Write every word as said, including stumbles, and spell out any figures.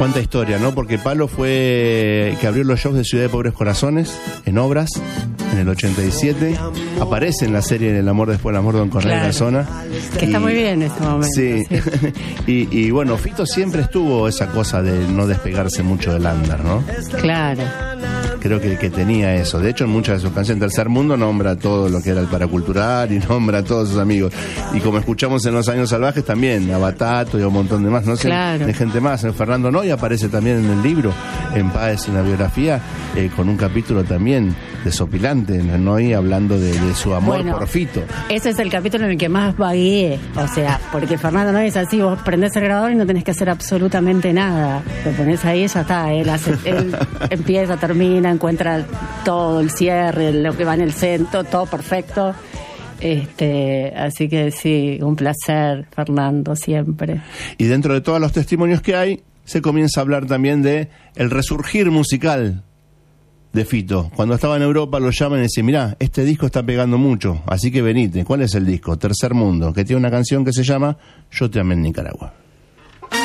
Cuánta historia, ¿no? Porque Palo fue que abrió los shows de Ciudad de Pobres Corazones en Obras en el ochenta y siete. Aparece en la serie El amor después del amor, Don Cornelio Claro. Garzona. Que Y- está muy bien en este momento. Sí, sí. y, y bueno, Fito siempre estuvo esa cosa de no despegarse mucho del under, ¿no? Claro. Creo que, que tenía eso. De hecho, en muchas de sus canciones, Tercer Mundo nombra todo lo que era el paracultural y nombra a todos sus amigos. Y como escuchamos en Los Años Salvajes, también a Batato y a un montón de más, no sé, Claro. de gente más. El Fernando Noy aparece también en el libro, en Páez, en la biografía, eh, con un capítulo también desopilante, en Noy hablando de, de su amor Bueno, por Fito. Ese es el capítulo en el que más vagueé. O sea, porque Fernando no es así, vos prendés el grabador y no tenés que hacer absolutamente nada. Lo pones ahí y ya está. Él, hace, él empieza, termina, encuentra todo, el cierre, lo que va en el centro, todo perfecto. Este, así que sí, un placer, Fernando, siempre. Y dentro de todos los testimonios que hay, se comienza a hablar también de el resurgir musical de Fito. Cuando estaba en Europa lo llaman y dicen, mirá, este disco está pegando mucho, así que venite. ¿Cuál es el disco? Tercer Mundo, que tiene una canción que se llama Yo te amé en Nicaragua.